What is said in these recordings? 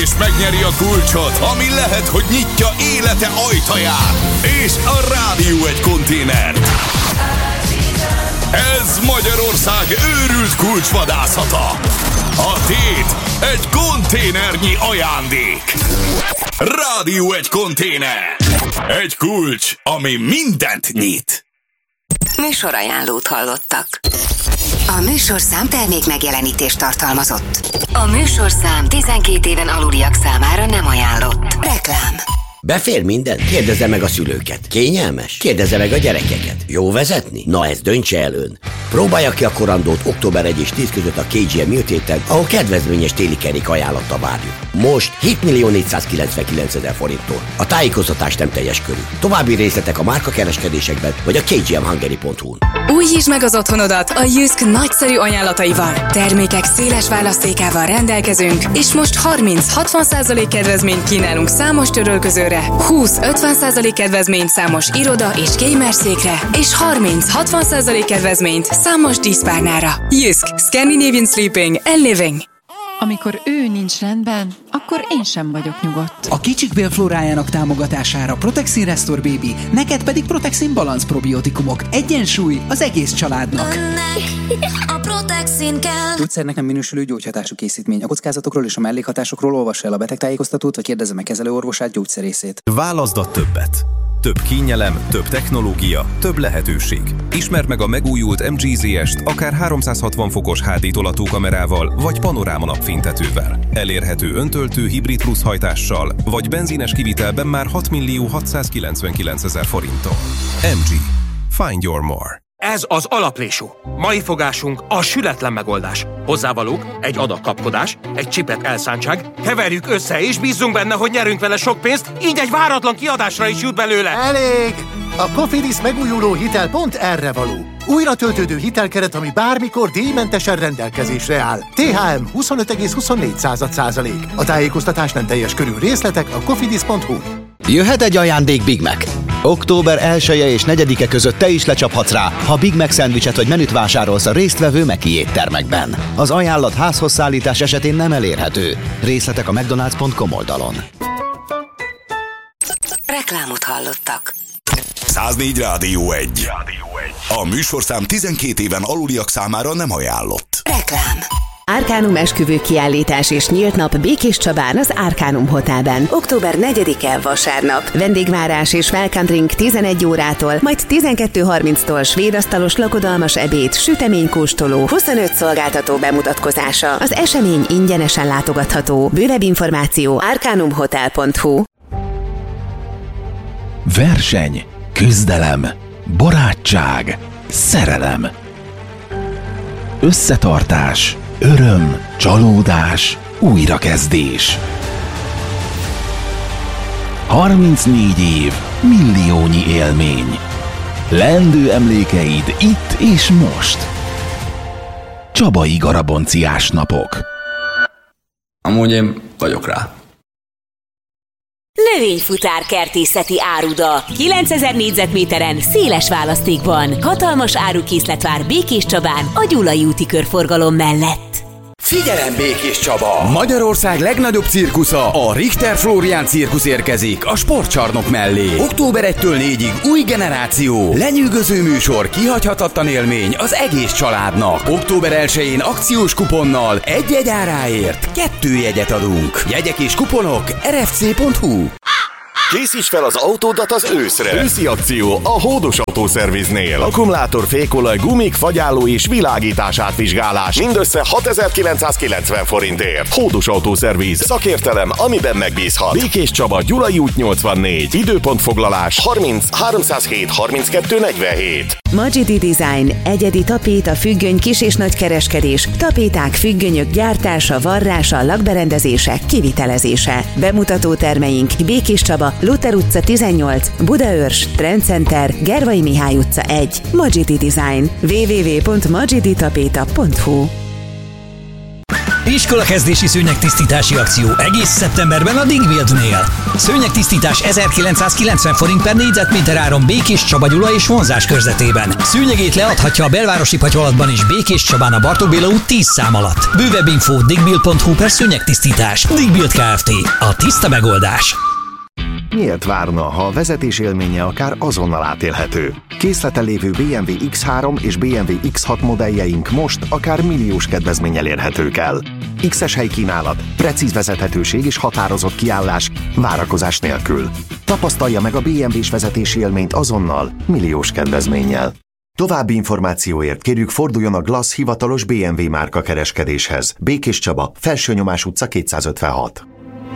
és megnyeri a kulcsot, ami lehet, hogy nyitja élete ajtaját. És a Rádió egy konténert. Ez Magyarország őrült kulcsvadászata. A tét egy konténernyi ajándék. Rádió egy konténer. Egy kulcs, ami mindent nyit. Műsorajánlót hallottak. A műsorszám termék megjelenítést tartalmazott. A műsorszám 12 éven aluliak számára nem ajánlott. Reklám. Befér minden? Kérdezze meg a szülőket. Kényelmes? Kérdezze meg a gyerekeket. Jó vezetni? Na ezt döntse el ön. Próbálja ki a korandót október 1 és 10 között a KGM Műtéten, ahol kedvezményes téli kerék ajánlattal várjuk. Most 7.499.000 forinttól. A tájékoztatás nem teljes körű. További részletek a márkakereskedésekben vagy a kgmhungary.hu-n. Újítsd meg az otthonodat a Jysk nagyszerű ajánlataival. Termékek széles választékával rendelkezünk, és most 30-60% kedvezményt kínálunk számos törölközőre, 20-50% kedvezményt számos iroda és gamerszékre, és 30-60% kedvezményt számos díszpárnára. Jysk, Scandinavian Sleeping and Living. Amikor ő nincs rendben, akkor én sem vagyok nyugodt. A kicsik bélflórájának támogatására Protexin Restore Baby, neked pedig Protexin Balance probiotikumok. Egyensúly az egész családnak. A Protexin kell. Gyógyszernek nem minősülő gyógyhatású készítmény. A kockázatokról és a mellékhatásokról olvassa el a betegtájékoztatót, vagy kérdezze meg kezelőorvosát, gyógyszerészét. Válaszd a többet. Több kényelem, több technológia, több lehetőség. Ismerd meg a megújult MG-ZS-t akár 360 fokos HD tolatókamerával, vagy panoráma napfénytetővel. Elérhető öntöltő hibrid plusz hajtással, vagy benzines kivitelben már 6.699.000 forinttal. MG. Find your more. Ez az alaplésú. Mai fogásunk a sületlen megoldás. Hozzávalók, egy adag kapkodás, egy csipet elszántság, keverjük össze és bízzunk benne, hogy nyerünk vele sok pénzt, így egy váratlan kiadásra is jut belőle. Elég! A Cofidis megújuló hitel pont erre való. Újra töltődő hitelkeret, ami bármikor díjmentesen rendelkezésre áll. THM 25,24%. A tájékoztatás nem teljes körű, részletek a cofidis.hu. Jöhet egy ajándék Big Mac. Október 1-e és 4-e között te is lecsaphatsz rá, ha Big Mac szendvicset vagy menüt vásárolsz a résztvevő Meki éttermekben. Az ajánlat házhoz szállítás esetén nem elérhető. Részletek a mcdonalds.com oldalon. Reklámot hallottak. 104 Rádió 1. A műsorszám 12 éven aluliak számára nem ajánlott. Reklám. Arcanum esküvő kiállítás és nyílt nap Békés Csabán az Arcanum Hotelben. Október 4-e vasárnap. Vendégvárás és welcome drink 11 órától, majd 12:30-tól svédasztalos lakodalmas ebéd, süteménykóstoló, 25 szolgáltató bemutatkozása. Az esemény ingyenesen látogatható. Bővebb információ arcanumhotel.hu. Verseny, küzdelem, barátság, szerelem, összetartás, öröm, csalódás, újrakezdés. 34 év, milliónyi élmény. Leendő emlékeid itt és most. Csabai Garabonciás napok. Amúgy én vagyok rá. Növényfutár kertészeti áruda. 9000 négyzetméteren, széles választékban. Hatalmas árukészlet vár Békés Csabán, a Gyulai úti körforgalom mellett. Figyelem Békés Csaba! Magyarország legnagyobb cirkusza, a Richter Florian cirkusz érkezik a sportcsarnok mellé. Október 1-től 4-ig új generáció, lenyűgöző műsor, kihagyhatatlan élmény az egész családnak. Október 1-én akciós kuponnal egy jegy áráért 2 jegyet adunk. Jegyek és kuponok rfc.hu. Készíts fel az autódat az őszre! Őszi akció a Hódos Autószerviznél. Akkumulátor, fékolaj, gumik, fagyálló és világítás átvizsgálás. Mindössze 6.990 forintért. Hódos Autószerviz. Szakértelem, amiben megbízhat. Békés Csaba, Gyulai út 84. Időpontfoglalás 30 307 32 47. Magidi Design. Egyedi tapéta, függöny, kis- és nagykereskedés. Tapéták, függönyök gyártása, varrása, lakberendezések, kivitelezése. Bemutató termeink Békés Csaba, Luther utca 18, Budaörs, Trendcenter, Gervai Mihály utca 1. Magidi Design. www.magiditapeta.hu. Iskolakezdési szőnyegtisztítási akció egész szeptemberben a Digbuildnél. Szőnyegtisztítás 1990 forint per négyzetméter áron Békés Csaba, Gyula és vonzás körzetében. Szőnyegét leadhatja a belvárosi Patyolatban is Békés Csabán a Bartók Béla út 10 szám alatt. Bővebb info digbuild.hu per szőnyegtisztítás. Digbuild Kft. A tiszta megoldás. Miért várna, ha a vezetés élménye akár azonnal átélhető? Készleten lévő BMW X3 és BMW X6 modelljeink most akár milliós kedvezménnyel érhetők el. X-es helykínálat, precíz vezethetőség és határozott kiállás, várakozás nélkül. Tapasztalja meg a BMW-s vezetési élményt azonnal, milliós kedvezménnyel. További információért kérjük forduljon a Glass hivatalos BMW márka kereskedéshez. Békés Csaba, Felsőnyomás utca 256.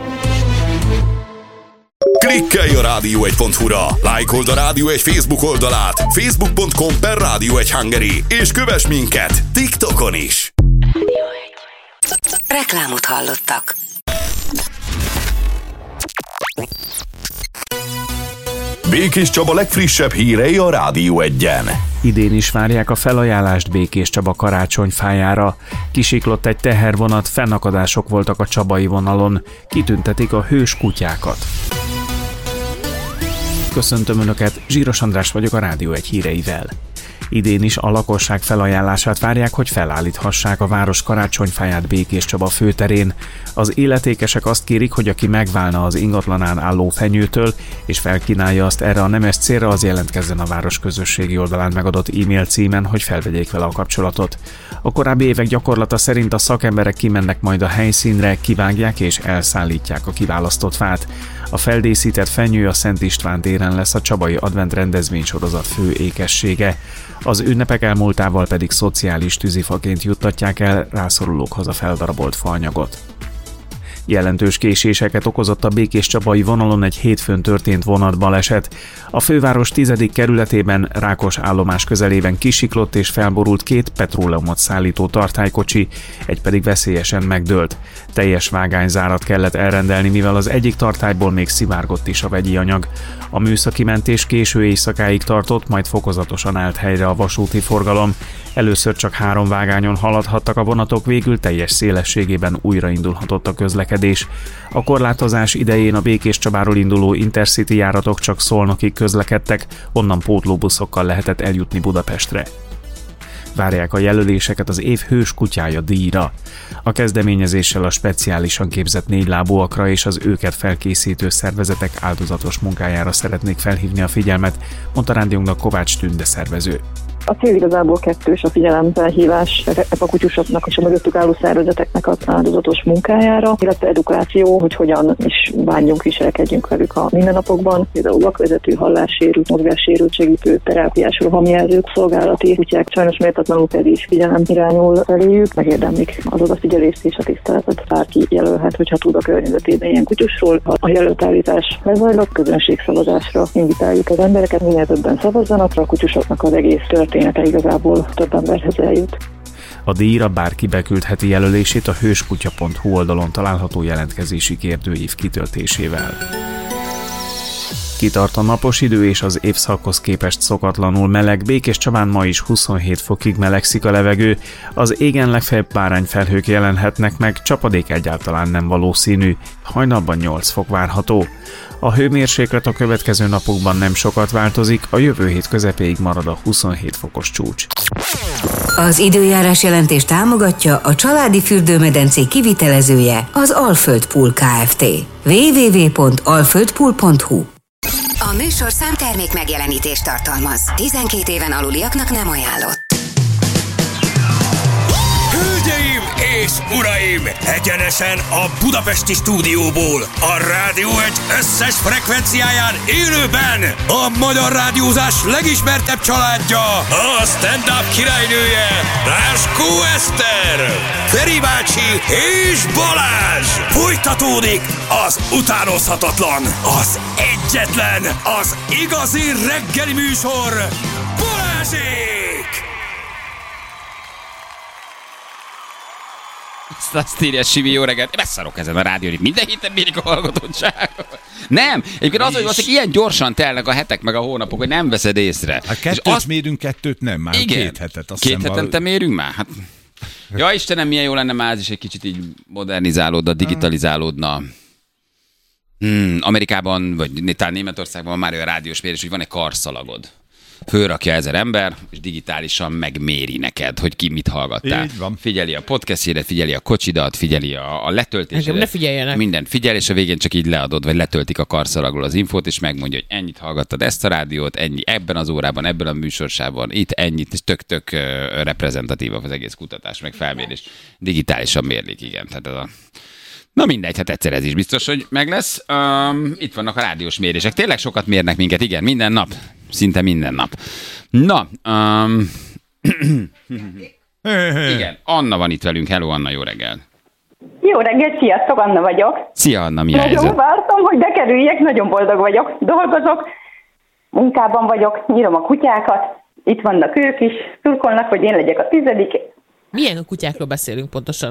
Klikkelj a rádió1.hu-ra, lájkold a Rádió 1 Facebook oldalát, facebook.com/Rádió1 Hungary, és kövess minket TikTokon is. Reklámot hallottak. Békés Csaba legfrissebb hírei a Rádió 1-en. Idén is várják a felajánlást Békés Csaba karácsonyfájára. Kisiklott egy tehervonat, fennakadások voltak a csabai vonalon. Kitüntetik a hős kutyákat. Köszöntöm Önöket, Zsíros András vagyok a Rádió 1 híreivel. Idén is a lakosság felajánlását várják, hogy felállíthassák a város karácsonyfáját Békés Csaba főterén. Az illetékesek azt kérik, hogy aki megválna az ingatlanán álló fenyőtől, és felkínálja azt erre a nemes célra, az jelentkezzen a város közösségi oldalán megadott e-mail címen, hogy felvegyék vele a kapcsolatot. A korábbi évek gyakorlata szerint a szakemberek kimennek majd a helyszínre, kivágják és elszállítják a kiválasztott fát. A feldészített fenyő a Szent István téren lesz a csabai advent rendezvénysorozat fő ékessége. Az ünnepek elmúltával pedig szociális tűzifaként juttatják el rászorulókhoz a feldarabolt faanyagot. Jelentős késéseket okozott a Békés Csabai vonalon egy hétfőn történt vonatbaleset. A főváros 10. kerületében Rákos állomás közelében kisiklott és felborult 2 petróleumot szállító tartálykocsi, egy pedig veszélyesen megdőlt. Teljes vágányzárat kellett elrendelni, mivel az egyik tartályból még szivárgott is a vegyi anyag. A műszaki mentés késő éjszakáig tartott, majd fokozatosan állt helyre a vasúti forgalom. Először csak 3 vágányon haladhattak a vonatok, végül teljes szélességében újraindulhatott a közlekedés. A korlátozás idején a Békés Csabáról induló Intercity járatok csak Szolnokig közlekedtek, onnan pótlóbuszokkal lehetett eljutni Budapestre. Várják a jelöléseket az év hős kutyája díjra. A kezdeményezéssel a speciálisan képzett 4 lábúakra és az őket felkészítő szervezetek áldozatos munkájára szeretnék felhívni a figyelmet, mondta rádiónknak Kovács Tünde szervező. A cél igazából kettős, a figyelemfelhívás a kutyusoknak és a mögöttük álló szervezeteknek az áldozatos munkájára, illetve edukáció, hogy hogyan is bánjunk, viselkedjünk velük a mindennapokban. Például vakvezető, hallássérült, mozgássérült segítő, terápiás rohamjelzők, szolgálati kutyák, sajnos méltatlanul pedig figyelem irányul feléjük, megérdemlik az odafigyelést és a tiszteletet. Bárki jelölhet, hogyha tud a környezetében ilyen kutyusról. Ha a jelöltállítás lezajlott, közönségszavazásra invitáljuk az embereket, minél többen szavazzanak, a kutyusoknak az egész története igazából több emberhez eljut. A díjra bárki beküldheti jelölését a hőskutya.hu oldalon található jelentkezési kérdőív kitöltésével. Kitart a napos idő és az évszakhoz képest szokatlanul meleg. Békés Csabán ma is 27 fokig melegszik a levegő, az égen legfeljebb bárányfelhők jelenhetnek meg, csapadék egyáltalán nem valószínű, hajnalban 8 fok várható. A hőmérséklet a következő napokban nem sokat változik, a jövő hét közepéig marad a 27 fokos csúcs. Az időjárás jelentés támogatja a családi fürdőmedencék kivitelezője, az Alföld Pool Kft. www.alföldpool.hu. A műsor számtermék megjelenítést tartalmaz. 12 éven aluliaknak nem ajánlott. Hölgyeim és uraim! Egyenesen a budapesti stúdióból, a Rádió 1 összes frekvenciáján élőben a magyar rádiózás legismertebb családja, a stand-up királynője, Ráskó Eszter, Feri bácsi és Balázs! Folytatódik az utánozhatatlan, az egyetlen, az igazi reggeli műsor, Balázsék! Azt írja Sivi, jó reggelt. Én beszarok ezen a rádión, itt minden héten mérik a hallgatottságot. Nem, egyébként az, hogy valószínűleg ilyen gyorsan telnek a hetek meg a hónapok, hogy nem veszed észre. Hát 2-t mérünk, 2-t nem, már igen, 2 hetet. 2 hetente mérünk már? Hát Ja, Istenem, milyen jó lenne már ez is egy kicsit így modernizálódna, digitalizálódna. Amerikában, vagy talán Németországban van már olyan rádiós mérés, hogy van egy karszalagod. Fölrakja 1000 ember, és digitálisan megméri neked, hogy ki mit hallgattál. Így van. Figyeli a podcastjédet, figyeli a kocsidat, figyeli a letöltésedet. Engem ne figyeljenek. Mindent figyel, és a végén csak így leadod, vagy letöltik a karszalagról az infót, és megmondja, hogy ennyit hallgattad ezt a rádiót, ennyi ebben az órában, ebben a műsorsában, itt ennyit, és tök reprezentatív az egész kutatás, meg felmérés. Digitálisan mérlik, igen. Tehát ez a... Na mindegy, hát egyszer ez is biztos, hogy meg lesz. Itt vannak a rádiós mérések. Tényleg sokat mérnek minket, igen, minden nap. Szinte minden nap. Na, igen, Anna van itt velünk. Hello, Anna, jó reggel. Jó reggelt, sziasztok, Anna vagyok. Szia, Anna, mi a Nagyon helyzet? vártam, hogy bekerüljek, nagyon boldog vagyok. Dolgozok, munkában vagyok, nyírom a kutyákat, itt vannak ők is, szurkolnak, hogy én legyek a 10. Milyen kutyákról beszélünk pontosan?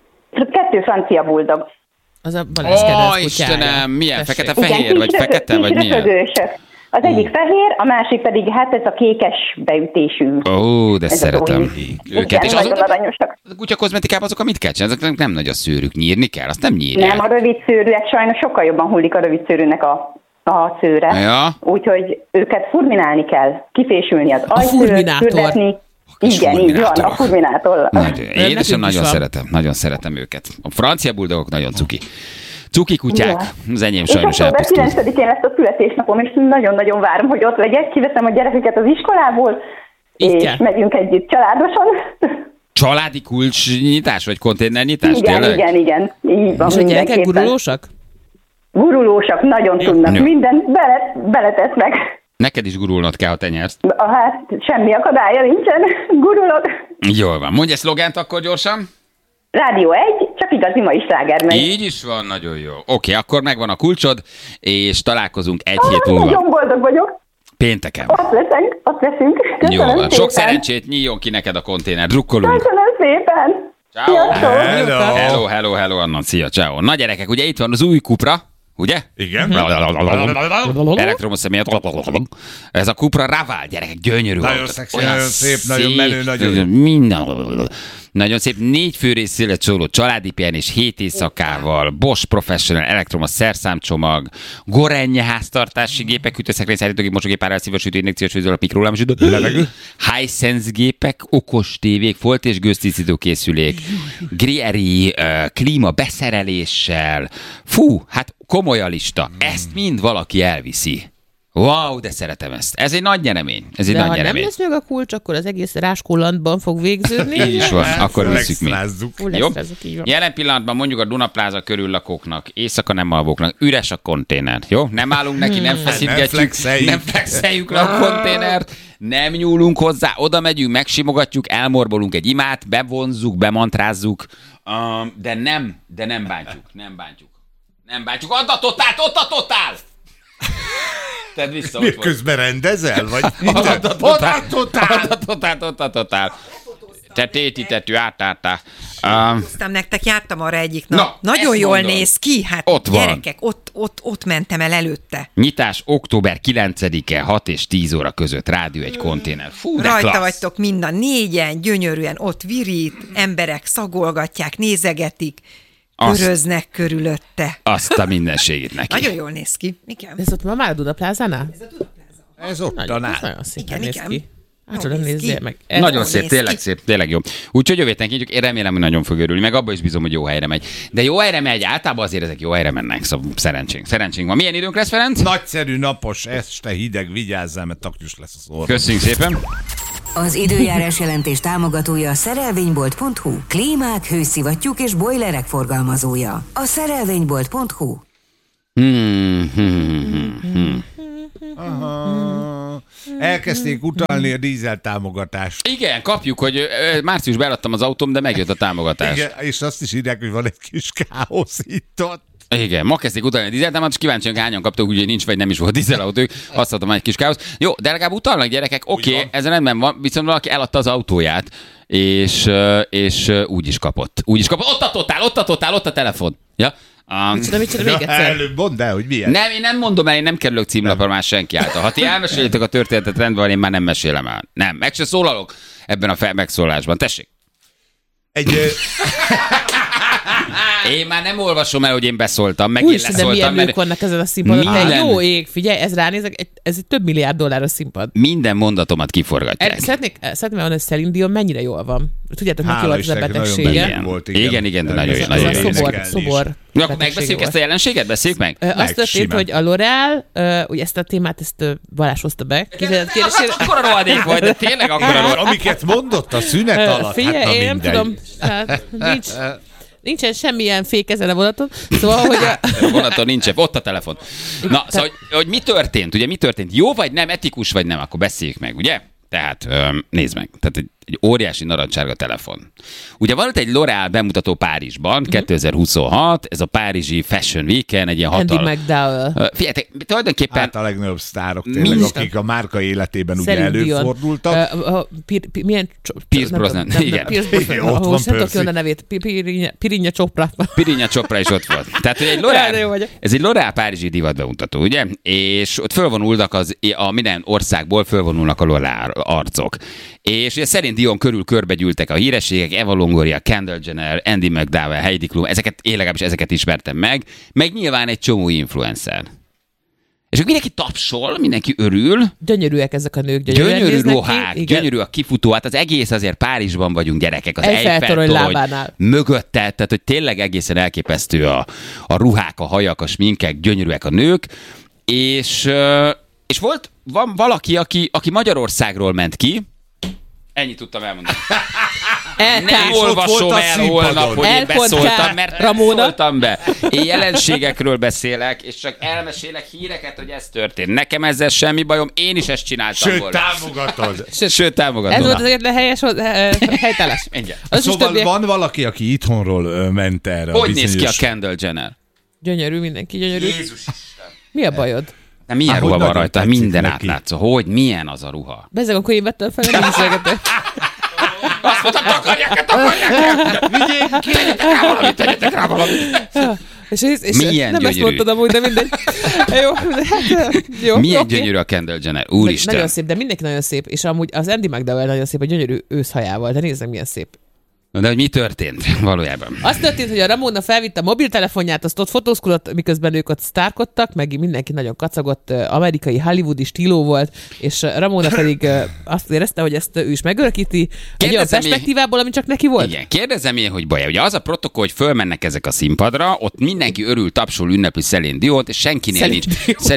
2 francia buldog. Az a Balázs kedvenc Istenem, milyen? Tessék. Fekete-fehér, vagy fekete, vagy milyen? Röpögősök. Az egyik fehér, a másik pedig hát ez a kékes beütésű. Ó, de Ez a szeretem új. őket. És Igen, nagyon azok aranyosak. a kutya kozmetikában azok, amit kell csinálni, azoknak nem nagy a szőrük, nyírni kell, azt nem nyírják. Nem, a rövidszőrűek sajnos sokkal jobban hullik a rövidszőrűnek a szőre. Ja. Úgyhogy őket furminálni kell, kifésülni az ajszőt, furminátor. fürdetni. Igen, így van, a furminátor. Én is nagyon szeretem őket. A francia buldogok nagyon cuki. Cuki kutyák, az enyém sajnos és október elpusztult. 9-én lesz a születésnapom, és nagyon-nagyon várom, hogy ott legyek. Kiveszem a gyerekeket az iskolából, és megyünk együtt családosan. Családi kulcsnyitás, vagy konténernyitás? Igen, tényleg? Igen. Így van, És a gyerekek mindenképpen. gurulósak? Gurulósak, nagyon tudnak. Jó. Mindent beletesznek. Neked is gurulnod kell, ha te nyersz. Hát semmi akadálya nincsen. Gurulok. Jól van. Mondj egy szlogent akkor gyorsan. Rádió 1, csak igazi mai sláger megy. Így is van, nagyon jó. Oké, akkor megvan a kulcsod, és találkozunk egy hét múlva. Nagyon boldog vagyok. Pénteken. Ott leszünk. Jó Köszönöm van. szépen. Sok szerencsét, nyíljon ki neked a konténer. Drukkolunk. Köszönöm szépen. Ciao. Sziasztok. Hello, Anna. Szia, ciao. Na gyerekek, ugye itt van az új Cupra, ugye? Igen. Elektromos személyet. Ez a Cupra Raval, gyerekek, gyönyörű. Nagyon autó. szexi, Olyan nagyon szép, nagyon menő, nagyon- Minden. Nagyon szép, 4 főrészszéle szóló családi pihenés 7 éjszakával, Bosch Professional elektromos szerszámcsomag, Gorenje háztartási gépek, ütőszekrény, szállítógép, mosógép, árelszívas, sütő, injekciós fűzőlap, mikrollámosütő, levegő, Hisense gépek, okos tévék, folt és gőztisztító készülék, Grieri klíma beszereléssel. Fú, hát komoly a lista. Ezt mind valaki elviszi. Wow, de szeretem ezt. Ez egy nagy nyeremény. Ez egy De nagy ha nem nyeremény. lesz meg a kulcs, akkor az egész ráskullandban fog végződni. Így is van, akkor visszük mi. Full Jó? extrázzuk, így van. Jelen pillanatban mondjuk a Dunapláza körül lakóknak, éjszaka nem alvóknak, üres a konténer, jó? Nem állunk neki, nem feszítgetjük, nem flexeljük le a konténert, nem nyúlunk hozzá, oda megyünk, megsimogatjuk, elmorbolunk egy imát, bevonzzuk, bemantrázzuk, de nem bántjuk, nem bántjuk. Add a totál! Tedd vissza, ott Közben rendezel? Vagy totál. Te téti, átártá. Hoztam nektek, jártam arra egyik nap. Na, Nagyon ezt jól mondod. néz ki, hát Ott van. gyerekek, ott mentem el előtte. Nyitás október 9-e 6 és 10 óra között, rádió egy konténer. Fú, de Rajta klassz. vagytok mind a 4-en, gyönyörűen ott virít, emberek szagolgatják, nézegetik, köröznek körülötte. Azt a mindenségét neki. Nagyon jól néz ki. Igen. Ez ott ma már a Dunaplázánál? Ez ott Nagyon, tanál. ez nagyon szépen Igen, néz igen. ki. Hát, Jól nem néz nézzél ki. meg. Nagyon Jól szép, néz tényleg ki. szép, tényleg jó. Úgyhogy jövő héten kígyunk, én remélem, hogy nagyon fog örülni, meg abban is bízom, hogy jó helyre megy. De jó helyre megy, általában azért ezek jó helyre mennek, szóval szerencsénk van. Milyen időnk lesz, Ferenc? Nagyszerű, napos, este hideg, vigyázzál, mert taknyos lesz a szor. Köszönjük szépen. Az időjárás jelentés támogatója a szerelvénybolt.hu. Klímák, hőszivattyúk és bojlerek forgalmazója. A szerelvénybolt.hu. Aha. Elkezdték utalni a dízel támogatást. Igen, kapjuk, hogy márciusban eladtam az autóm, de megjött a támogatás. Igen, és azt is írják, hogy van egy kis káosz itt ott. Igen, ma kezdték utalni a dízeltámat, és kíváncsiak, hányan kaptak, úgyhogy nincs vagy nem is volt dízelautójuk. Azt adtam egy kis káosz. Jó, de legalább utalnak gyerekek, oké, ez rendben van, viszont valaki eladta az autóját, és úgy is kapott. Ott a totál, ott a telefon. Ja? Micsoda, még egyszer. Előbb mondd el, hogy milyen. Nem, én nem mondom el, én nem kerülök címlapra már senki által. Ha ti elmesélitek a történetet, rendben van, én már nem mesélem el. Nem, meg se szólalok ebben a megszólásban. Tessék! Én már nem olvasom el, hogy én beszóltam, meg Úristen, én de leszóltam. milyen nők vannak ezen a színpadon. Te jó ég, figyelj, ez ránézek, ez egy több milliárd dolláros színpad. Minden mondatomat kiforgatják. Szeretném mondani, hogy Celine Dion mennyire jól van. Tudjátok, neki volt ez a betegsége. Igen, de nagyon jó. Ez a szobor. Na, akkor megbeszéljük ezt a jelenséget? Beszéljük meg? Azt történt, hogy a L'Oréal, ugye ezt a témát, Balázs hozta be. Akkor a rohadék vagy, de tényleg akkor a rohadék. Amiket mondott a szünet alatt, figyelj, hát én nem tudom, nincsen semmilyen fék ezen a vonaton. Szóval, hogy a vonaton nincsen, ott a telefon. Na, szóval, hogy mi történt? Ugye mi történt? Jó vagy nem, etikus vagy nem? Akkor beszéljük meg, ugye? Tehát nézd meg, tehát egy óriási narancsárga telefon. Ugye van ott egy L'Oréal bemutató Párizsban, 2026, ez a párizsi Fashion Week-en, egy ilyen Andy McDowell. Figyeljetek, tulajdonképpen... Hát a legnagyobb sztárok tényleg, akik a márka életében ugye előfordultak. Milyen... Pierce Brosnan, igen. Pierce Brosnan, ahhoz nem tudok jönni a nevét. Pirinha Chopra. Pirinha Chopra is ott volt. Tehát ez egy L'Oréal párizsi divat bemutató, ugye? És ott fölvonulnak a minden országból fölvonulnak a L'Oréal arcok. És ugye Celine Dion körül körbegyűltek a hírességek, Eva Longoria, Kendall Jenner, Andy McDowell, Heidi Klum, én legalábbis ezeket ismertem meg nyilván egy csomó influencer. És akkor mindenki tapsol, mindenki örül. Gyönyörűek ezek a nők, gyönyörű ruhák, gyönyörű a kifutó, hát az egész azért Párizsban vagyunk gyerekek, az Eiffel-torony mögötte, tehát hogy tényleg egészen elképesztő a ruhák, a hajak, a sminkek, gyönyörűek a nők, és van valaki, aki Magyarországról ment ki. Ennyit tudtam elmondani. Nem olvasom el holnap, hogy én beszóltam, mert nem szóltam be. Én jelenségekről beszélek, és csak elmesélek híreket, hogy ez történt. Nekem ezzel semmi bajom, én is ezt csináltam volna. Sőt, támogatod. Ez volt az egyetlen helytállás. Szóval van valaki, aki itthonról ment erre. Hogy néz ki a Kendall Jenner? Gyönyörű, mindenki gyönyörű. Jézus Isten. Mi a bajod? De milyen ruha van rajta? Minden átlátszó. Hogy milyen az a ruha? Bezzeg, akkor én vettem fel, nem beszélgetek. Azt mondtam, takarják! Tegyetek rá valamit! És milyen nem gyönyörű. ezt mondtad amúgy, de mindegy. Jó, milyen gyönyörű a Kendall Jenner, úristen. Nagyon szép, de mindenki nagyon szép. És amúgy az Andy McDowell nagyon szép, a gyönyörű őszhajával. De nézzem, milyen szép. De hogy mi történt valójában? Az történt, hogy a Ramona felvitte a mobiltelefonját, azt ott fotózkodott, miközben ők ott sztárkodtak, meg mindenki nagyon kacagott, amerikai hollywoodi stíló volt, és Ramona pedig azt érezte, hogy ezt ő is megörökíti egy olyan perspektívából, ami csak neki volt. Igen, kérdezem én, hogy baj. Ugye az a protokoll, hogy fölmennek ezek a színpadra, ott mindenki örül, tapsol, ünnepli Celine Diont, és senkinél nincs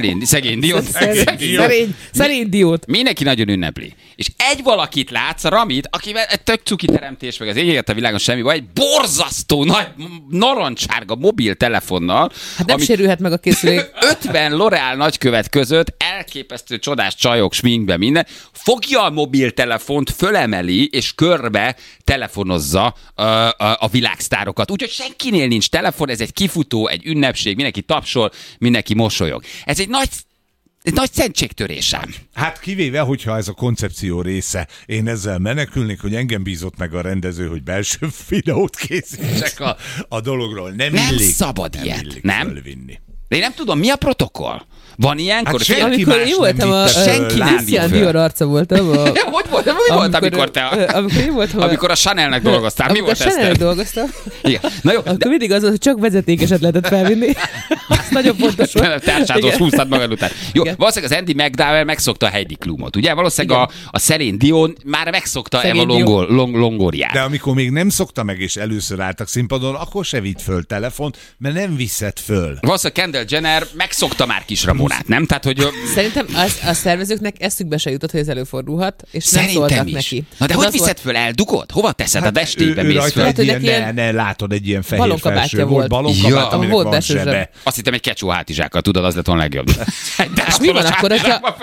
Celine Diont. Mindenki nagyon ünnepli. És egy valakit látsz, Ramit, akivel egy tök cuki teremtés, meg az égért a világon semmi baj, egy borzasztó nagy narancsárga mobiltelefonnal. Hát nem sérülhet meg a készülék. 50 L'Oréal nagykövet között elképesztő csodás csajok, sminkbe minden, fogja a mobiltelefont, fölemeli, és körbe telefonozza a világsztárokat. Úgyhogy senkinél nincs telefon, ez egy kifutó, egy ünnepség, mindenki tapsol, mindenki mosolyog. Ez egy nagy szentségtörésem. Hát kivéve, hogyha ez a koncepció része. Én ezzel menekülnék, hogy engem bízott meg a rendező, hogy belső videót készítsek a dologról. Nem szabad ilyet. Nem? Fölvinni. De én nem tudom, mi a protokoll? Van ilyenkor? Hát amikor én voltam senki nem Christian Dior arca voltam. Hogy volt? Mi volt, amikor a Chanelnek dolgoztál? Mi volt ez? Amikor a Chanelnek dolgoztam. Igen. Na jó. Akkor mindig az volt, hogy csak vezetékeset lehetett felvinni. Ez nagyon fontos volt. Társadalmat húztad magad után. Jó, valószínűleg az Andy McDowell megszokta a Heidi Klumot, ugye? Valószínűleg a Celine Dion már megszokta Eva Longoriát. De amikor még nem szokta meg, és először álltak színpadon, akkor se vitt föl telefont, mert nem viszed föl. Valószínűleg Kendall Jenner megszokta már kis Ramonát, nem? Tehát, hogy... Szerintem a szervezőknek eszükbe se jutott, hogy ez előfordulhat, és nem szóltak neki. Na de hogy viszed föl? Eldugod? Hova teszed? A destébe mész föl? Ne látod, egy ilyen fehér felső volt. Balonkabát, aminek van sebe. Azt hittem, egy kecsó hátizsákkal, tudod, az lett volna legjobb. És mi van akkor, hogyha...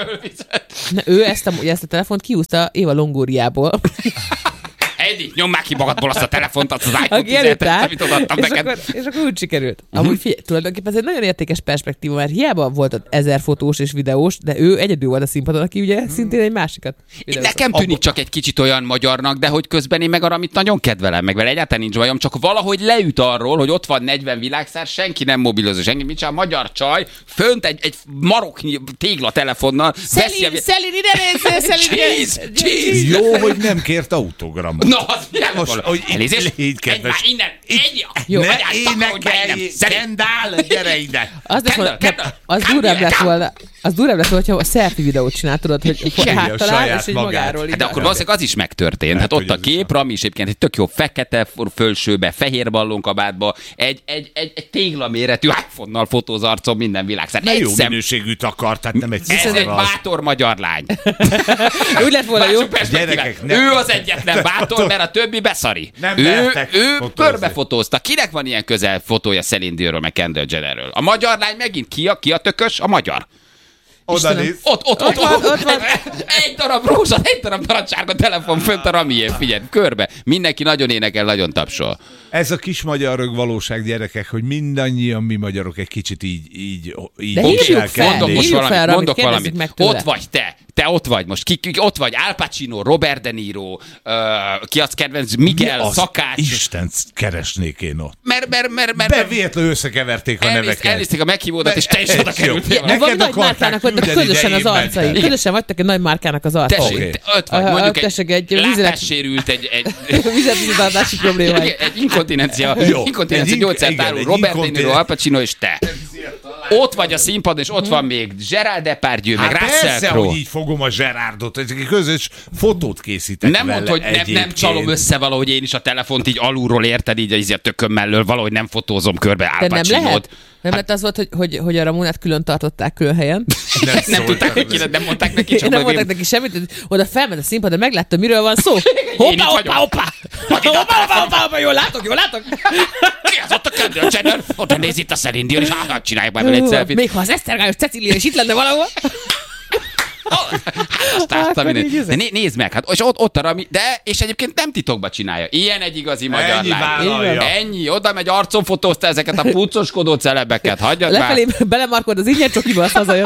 Ő ezt a telefont kiúzta Eva Longoriából. Heidi, nyom már ki magadból azt a telefont, azt az iPhone 17-et, amit odaadtam neked. És akkor úgy sikerült. Amúgy figyelj, tulajdonképpen ez egy nagyon értékes perspektíva, mert hiába volt ott 1000 fotós és videós, de ő egyedül volt a színpadon, aki ugye szintén egy másikat videózott. Nekem tűnik csak egy kicsit olyan magyarnak, de hogy közben én meg arra, amit nagyon kedvelem, meg vele egyáltalán nincs bajom, csak valahogy leüt arról, hogy ott van 40 világszár, senki nem mobilozó, senki, mit csinál, a magyar csaj, fönt egy maroknyi tégla telefonnal. Szelin, ide nézzél, Cheese! Jó, hogy nem kért autogramot. Na, Most, hogy így kedves. Innen, jó, ne énekelj, Kendall, gyere ide. Az durvább lett volna, hogyha a selfie videót csinál, tudod, hogy háttalál, és így magáról. De akkor valószínűleg az is megtörtént. Hát ott a kép, Rami is egyébként egy tök jó fekete fölsőbe, fehér ballonkabátba, egy téglaméretű iPhone-nal fotóz arcom minden világszerte. Jó minőségűt akart, tehát nem egy ez egy bátor magyar lány. Úgy lett volna jó. Ő az egyetlen bátor, mert a többi beszari. Ő körbefotózta. Kinek van ilyen közel fotója Celine Dionról, meg Kendall Jennerről? A magyar lány megint ki a tökös? A magyar. Oda néz. Ott van. Egy darab rózsa, egy darab narancssárga telefon fönt a Ramiért, figyelj, körbe. Mindenki nagyon énekel, nagyon tapsol. Ez a kis magyar rögvalóság, gyerekek, hogy mindannyian mi magyarok egy kicsit így mondok valamit. Ott vagy te ott vagy most, ott vagy Al Pacino, Robert De Niro, ki az kedvenc, Miguel, Szakács. Isten keresnék én ott. Mert bevéletlenül összekeverték a neveket. Elnézték a meghívódat, és te is oda kerültél. Van nagy márkának vagytok közösen az arcai. Közösen vagytok egy nagy márkának az arcai. Tessék, ott vagy, mondjuk egy látássérült, egy vizsgálatási probléma. Egy inkontinencia gyógyszertárú, Robert De Niro, Al Pacino és te. Ott vagy a színpadon, és ott van még Gerard Depardieu, meg Russell Crowe. Hogy így fogom a Gerardot, egy közös fotót készítek nem vele. Nem mondd, hogy nem csalom össze valahogy én is a telefont így alulról, érted, így a tököm mellől, valahogy nem fotózom körbe Al Pacinót. Nem lett az volt, hogy a Ramonát külön tartották külön helyen. Nem tudták neki, nem mondták neki. Csak nem mondták neki semmit, oda felment a színpad, de meglátta, miről van szó. Hoppá! Jól látok! Ki az ott a Kendall Jenner? Oda néz itt a Celine Dion, és csinálják már egy selfie-t. Még ha az Esztergályos Cecília is itt lenne valahol. De nézd meg, hát és ott a Rami, és egyébként nem titokba csinálja. Ilyen egy igazi magyar lány. Ennyi, oda megy, arcon fotózta ezeket a puccoskodó celebeket. Hagyjad már. Lefelé belemarkod az ingyen csokiba, azt hazajön.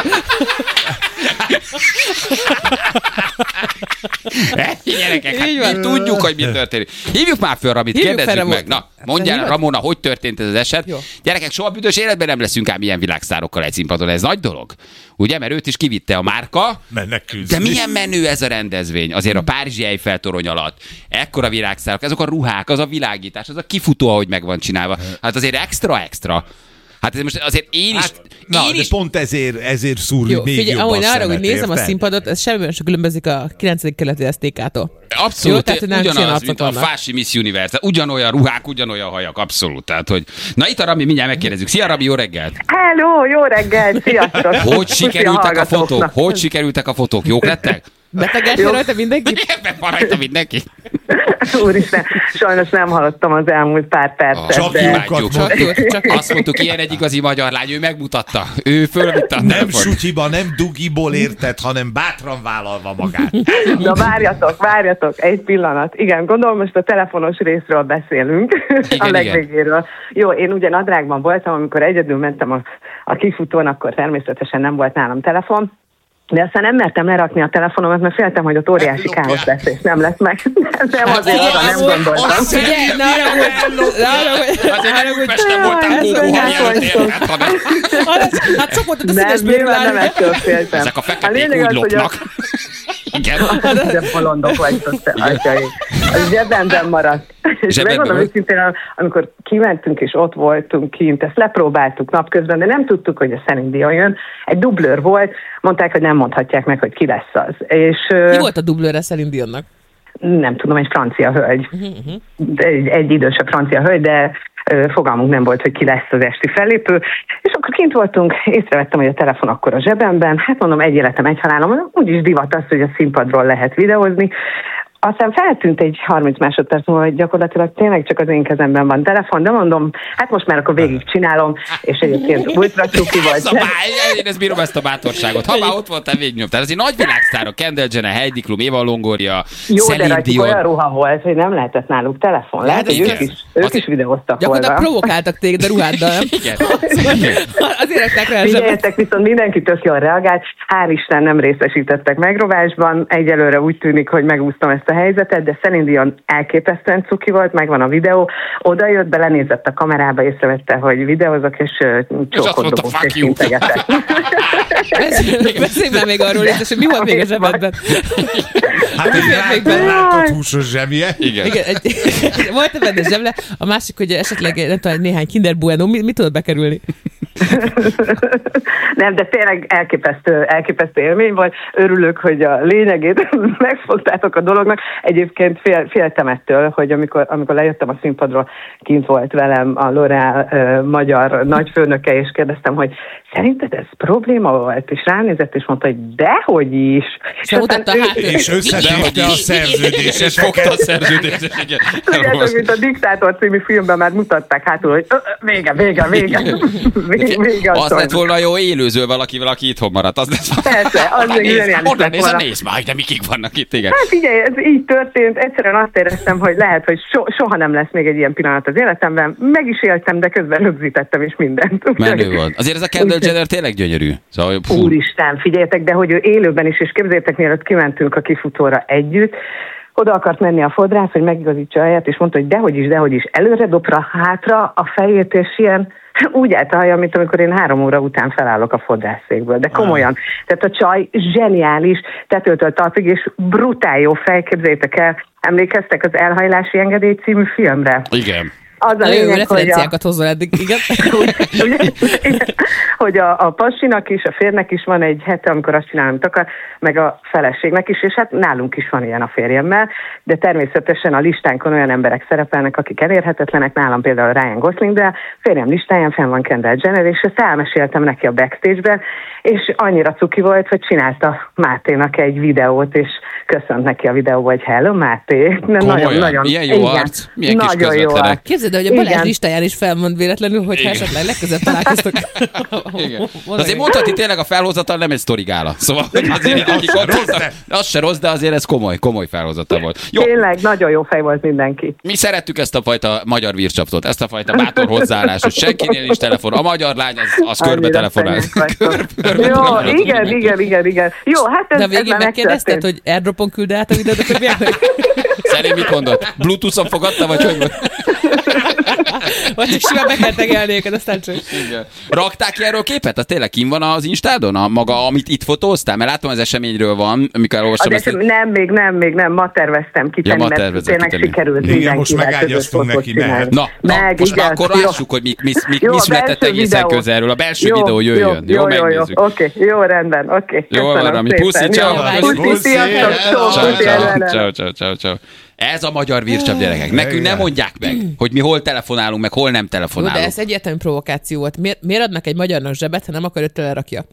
Gyerekek, hát mi tudjuk, hogy mi történik. Hívjuk már föl Ramit, kérdezzük meg. Na, mondjál, Ramona, hogy történt ez az eset? Jó. Gyerekek, soha büdös életben nem leszünk ám ilyen világszárokkal egy színpadon. Ez nagy dolog. Ugye, mert őt is kivitte a márka. De milyen menő ez a rendezvény. Azért a Párizsi Eiffel torony alatt. Ekkora világszárok, ezek a ruhák, az a világítás, az a kifutó, ahogy meg van csinálva. Hát azért extra. Hát most azért én is... de pont ezért szúrjuk még jobban ahogy arra, hogy nézem a színpadot, ez semmiben sem különbözik a 9. keleti SZTK-tól. Abszolút, jó, ugyanaz, mint a Fási Miss Universe. Ugyanolyan ruhák, ugyanolyan hajak, abszolút. Tehát, hogy... Na itt a Rami, mindjárt megkérdezzük. Szia Rami, jó reggelt! Hello, jó reggelt, sziasztok! Hogy sikerültek a fotók? Jók lettek? Betegedtél rajta mindenki? Van rajta mindenki. Úristen, sajnos nem hallottam az elmúlt pár percet. Csak imádjuk. Azt mondtuk, ilyen egy igazi magyar lány, ő megmutatta. Ő fölvitte a nem sutyiba, nem dugiból érted, hanem bátran vállalva magát. Na várjatok, egy pillanat. Igen, gondolom most a telefonos részről beszélünk, a legvégéről. Jó, én ugye nadrágban voltam, amikor egyedül mentem a kifutón, akkor természetesen nem volt nálam telefon. De aztán nem mertem lerakni a telefonomat, mert féltem, hogy ott óriási káosz lesz, és nem lesz meg. Nem azért arra nem gondoltam. Hát sok volt a színesből. Nem ettől féltem. Ezek a feketék úgy lopnak. De bolondok vagytok, atyaik. Az zsebemben maradt. És megmondom őszintén, amikor kimentünk és ott voltunk kint, ezt lepróbáltuk napközben, de nem tudtuk, hogy a Celine Dion jön. Egy dublőr volt, mondták, hogy nem mondhatják meg, hogy ki lesz az. És, ki volt a dublőre Celine Dionnak? Nem tudom, egy francia hölgy. Egy idősebb francia hölgy, de fogalmunk nem volt, hogy ki lesz az esti fellépő. És akkor kint voltunk, észrevettem, hogy a telefon akkor a zsebemben. Hát mondom, egy életem, egy halálom. Úgyis divat az, hogy a színpadról lehet videózni. Aztán feltűnt egy 30 másodperc múlva, hogy gyakorlatilag tényleg csak az én kezemben van telefon, de mondom, hát most már akkor végig csinálom, és egyébként ultra cuki vagy. Én ezt bírom, ezt a bátorságot. Ha már ott voltál, végignyomtál. Azért nagy világsztárok, Kendall Jenner, Heidi Klum, Eva Longoria, jó, de rajtuk olyan ruha volt, hogy nem lehetett náluk telefon. Lehet, hogy ők is videóztak volna. Gyakorlatilag provokáltak téged a ruháddal, nem? Igen. Azért rakták rá. Figyeljetek, viszont mindenki tök jól reagált. Hál' Isten nem részesítettek megrovásban. Egyelőre úgy tűnik, hogy megúsztam ezt a helyzetet, de Celine Dion elképesztően cuki volt, megvan a videó. Oda jött, belenézett a kamerába, észrevette, hogy videózok, és csókot dobott, és integetett. Beszélj már még arról, hogy mi volt még a zsebedben? Hát egy rántott húsos zsemje. Igen. Volt benne zsemle, a másik, hogy esetleg nem tudom, néhány Kinder Bueno, mit tudod bekerülni? Nem, de tényleg elképesztő élmény volt. Örülök, hogy a lényegét megfogtátok a dolognak. Egyébként féltem ettől, hogy amikor lejöttem a színpadról, kint volt velem a L'Oréal magyar nagyfőnöke, és kérdeztem, hogy szerinted ez probléma volt? És ránézett, és mondta, hogy dehogy is. És összetűzte a szerződést. És fogta a szerződést. Tudjátok, mint a Diktátor című filmben már mutatták hátul, hogy vége. Az lett volna jó élőző valakivel, aki itthon maradt. Az lett volna. Persze, az még zseniális Onnan lett volna. nézd már, de mikig vannak itt, igen. Hát figyelj, ez így történt. Egyszerűen azt éreztem, hogy lehet, hogy soha nem lesz még egy ilyen pillanat az életemben. Meg is éltem, de közben rögzítettem is mindent. Menő volt. Azért ez a Kendall Jenner tényleg gyönyörű. Szóval, Úristen, figyeljetek, de hogy ő élőben is, és képzeljétek, mielőtt kimentünk a kifutóra együtt, oda akart menni a fodrász, hogy megigazítsa a helyet, és mondta, hogy dehogy is, előre dobra hátra a fejét, és ilyen úgy állt a haja, mint amikor én 3 óra után felállok a fodrászszékből. De komolyan. Tehát a csaj zseniális, tetőtől talpig, és brutál jó fej, képzeljétek el, emlékeztek az Elhajlási engedély című filmre? Igen. Az a lényeg, referenciákat hozzá eddig, igen. hogy a pasinak is, a férnek is van egy hete, amikor azt csinál, amit akar, meg a feleségnek is, és hát nálunk is van ilyen a férjemmel, de természetesen a listánkon olyan emberek szerepelnek, akik elérhetetlenek, nálam például Ryan Gosling, de a férjem listáján fenn van Kendall Jenner, és ezt elmeséltem neki a backstage-ben, és annyira cuki volt, hogy csinálta Máténak egy videót, és köszönt neki a videóba, hogy hello Máté. Nagyon, milyen jó arc, milyen kis közvetlenek. Képzeld, hogy a Balázs listáján is felmond véletlenül, hogy esetleg legközelebb találkoztok. Igen. Azért mondhatni tényleg a felhozatal nem egy sztorigála. Szóval azért, az se rossz, de azért ez komoly felhozatal volt. Jó. Tényleg, nagyon jó fej volt mindenki. Mi szerettük ezt a fajta magyar vircsaptot, ezt a fajta bátor hozzáállást, hogy senkinél nincs telefon. A magyar lány az körbe telefonál. Jó, igen. Jó, hát ez de végén megkérdezted, hogy airdropon küld át a videót, hogy milyen? Szerint mit mondott? Bluetooth-on fogadta, vagy hogy volt? Vagy csak simán be kell tegelni őket, aztán csak. Igen. Rakták ki erről képet? Az tényleg kim van az Instádon? A maga, amit itt fotóztál? Mert látom, az eseményről van, amikor elolvastam ezt. Nem, ma terveztem kitenni, mert tényleg sikerült mindenkivel. Most megágyaztunk neki, mehet. Na, most akkor lássuk, hogy mi született egészen közelről. A belső videó jöjjön. Jó, megnézzük. Oké, jó, rendben, oké. Jó, valami puszi, ciao. Ciao. Ez a magyar vircsap, gyerekek. Nekünk nem mondják meg, hogy mi hol telefonálunk, meg hol nem telefonálunk. Jó, de ez egyértelmű provokáció volt. Miért adnak egy magyarnak zsebet, ha nem akar, hogy telerakja?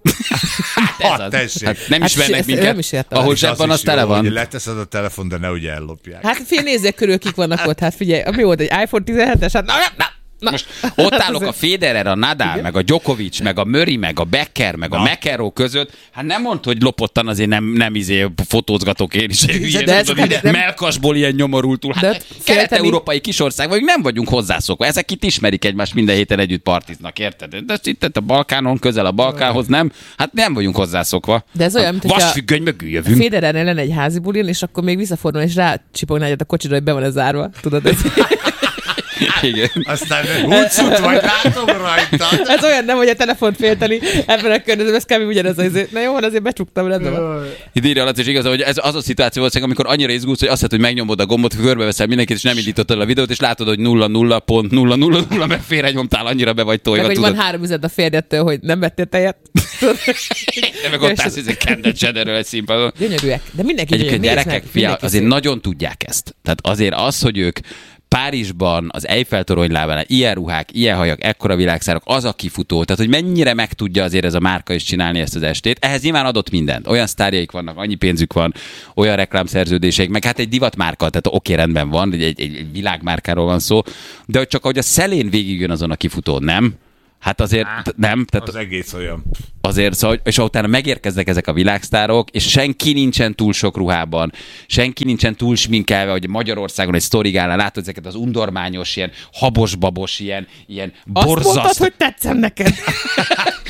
Nem ismernek minket. Ahol zseb van, az tele van. Leteszed a telefon, de nehogy ellopják. Hát nézzék körül, kik vannak ott. Hát figyelj, mi volt egy iPhone 17-es? Hát Na. Most ott állok a Federer, a Nadal, igen? Meg a Djokovic, meg a Murray, meg a Becker, meg a McEnroe között. Hát nem mondd, hogy lopottan azért nem fotózgatok én is. Melkasból ilyen nyomorultul. Hát kelet-európai kisország vagyunk, nem vagyunk hozzászokva. Ezek itt ismerik egymást, minden héten együtt partiznak, érted? De itt a Balkánon, közel a Balkánhoz nem. Hát nem vagyunk hozzászokva. De ez olyan, mint vasfüggöny mögül jövünk. Federernél lenne egy házi bulin, és akkor még visszafordul, és rácsipogná egyet a kocsira, hogy be van ez zárva. Tudod, ez... Igen. Aztán húcsút vagy, látom rajta. Ez olyan nem, hogy a telefont félteni ebben a környezetben, ez kb. Ugyanez azért. Na jó, azért becsuktam, rendben van. Itt írja Laci, és igaz, hogy ez az a szituáció volt, amikor annyira izgulsz, hogy azt hiszed, hogy megnyomod a gombot, körbeveszel mindenkit, és nem indítottad a videót, és látod, hogy 0,0.000, mert félrenyomtál, annyira be vagy tojva. Meg hogy van 3 üzlet a férjettől, hogy nem vettél tejet. Meg ott állsz, hogy Kendall Jennerről egy színpadon. Gyönyörűek, de mindenki egyébként gyerekek, azért nagyon tudják ezt. Tehát azért az, hogy ők Párizsban, az Eiffel-torony lábánál ilyen ruhák, ilyen hajak, ekkora világszárok, az a kifutó. Tehát, hogy mennyire meg tudja azért ez a márka is csinálni ezt az estét. Ehhez nyilván adott mindent. Olyan sztárjaik vannak, annyi pénzük van, olyan reklámszerződéseik, meg hát egy divatmárka, tehát oké, rendben van, egy világmárkáról van szó, de csak ahogy a szelén végigjön azon a kifutón, nem? Hát azért nem. Tehát az egész olyan. Azért, szóval, és utána megérkeznek ezek a világsztárok, és senki nincsen túl sok ruhában, senki nincsen túl sminkelve, hogy Magyarországon egy sztorigálnál látod ezeket az undormányos, ilyen habos-babos, ilyen borzasztó. Azt mondtad, hogy tetszem neked.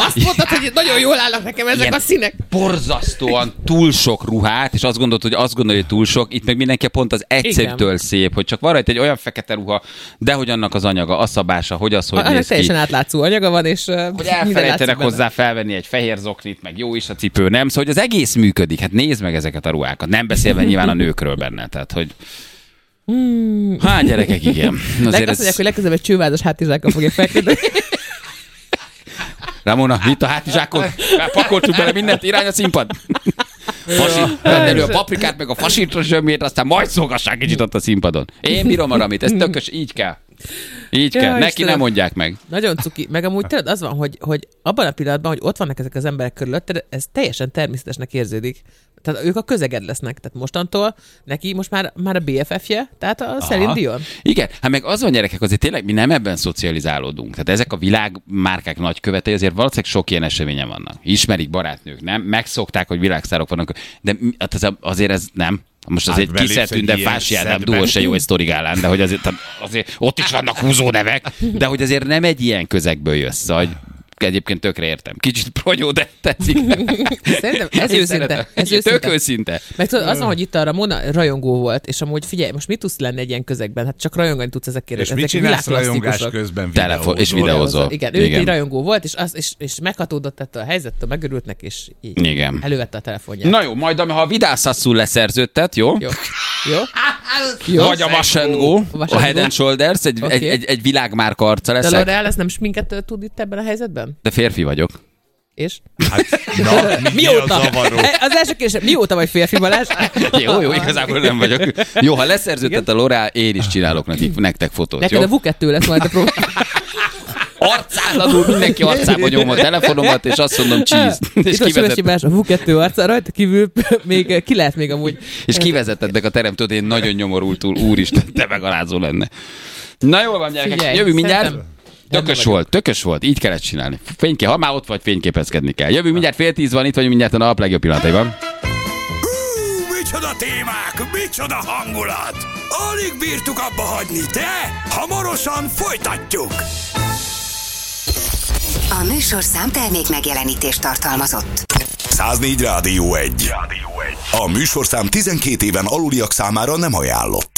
azt mondtad, hogy nagyon jól állnak nekem ezek ilyen a színek. Borzasztóan túl sok ruhát, és azt gondolja, hogy túl sok, itt meg mindenki pont az egyszerűtől szép, hogy csak van rajta egy olyan fekete ruha, de hogy annak az anyaga, a szabása, hogy az, hogy néz ki. Teljesen átlátszó anyaga van, és hogy elfelejtenek hozzá felvenni egy fehér zoknit, meg jó is a cipő, nem? Szóval, hogy az egész működik. Hát nézd meg ezeket a ruhákat. Nem beszélve nyilván a nőkről benne, tehát, hogy hát gyerekek, igen. Azt mondják, hogy legközelebb egy csővázas hátizsákkal fogja felkérni. Ramona, vitt a hátizsákon, pakoltuk bele mindent, irány a színpad. Vedd elő a paprikát, meg a fasítos zsömét, aztán majd szolgassák kicsit ott a színpadon. Én bírom a Ramit, ez tökös, így kell. Így kell, neki Istenem, nem mondják meg. Nagyon cuki. Meg amúgy tényleg az van, hogy abban a pillanatban, hogy ott vannak ezek az emberek körülötted, ez teljesen természetesnek érződik. Tehát ők a közeged lesznek. Tehát mostantól neki most már a BFF-je, tehát a Celine Dion. Igen, hát meg az van, gyerekek, azért tényleg mi nem ebben szocializálódunk. Tehát ezek a világmárkák nagykövetei, azért valószínűleg sok ilyen eseményen vannak. Ismerik barátnők, nem? Megszokták, hogy világsztárok vannak. De azért ez nem. Most azért kiszedtünk, de Fási Ádám duó se jó egy sztorigálán, de hogy azért ott is vannak húzó nevek, de hogy azért nem egy ilyen közegből jössz, hogy egyébként tökre értem. Kicsit pronyó, de tetszik. Szerintem ez őszinte. Tök őszinte. Meg tudod, az, hogy itt a Ramona rajongó volt, és amúgy figyelj, most mit tudsz lenni egy ilyen közegben? Hát csak rajongani tudsz ezekért. És mit csinálsz rajongás közben? És videózol. Igen, ő egy rajongó volt, és meghatódott ettől a helyzettől, megörült neki, és így igen. Elővette a telefonját. Na jó, majd ha a Vidászaszul leszerződtet, jó? Jó. Vagy a Wash & Go, a Head and Shoulders, egy világmárka arca leszek. De L'Oreal, ez nem sminket tud itt ebben a helyzetben? De férfi vagyok. És? Hát, na, mióta? Az első kérdés, mióta vagy férfi, Balázs? Jó, igazából nem vagyok. Jó, ha leszerződtet a L'Oreal, én is csinálok nektek fotót. Neked jó? A VU2 lesz majd a próba. Arcátlanul mindenki arcába nyom a telefonomat, és azt mondom cheese. És kivezetett. A VU2 arca, rajta kívül még ki lehet még amúgy. És kivezettettek a teremtőt, én nagyon nyomorultul, úristen, te megalázó lenne. Na jól van, gyerekek, figyelj, jövünk mindjárt. Tökös volt, így kellett csinálni. Ha már ott vagy, fényképezkedni kell. Jövünk mindjárt 9:30 van, itt vagyunk mindjárt a nap legjobb pillanataiban. Micsoda témák, micsoda hangulat! Alig bírtuk abba hagyni, de hamarosan folytatjuk! A műsorszám termék megjelenítést tartalmazott. 104 Rádió 1. A műsorszám 12 éven aluliak számára nem ajánlott.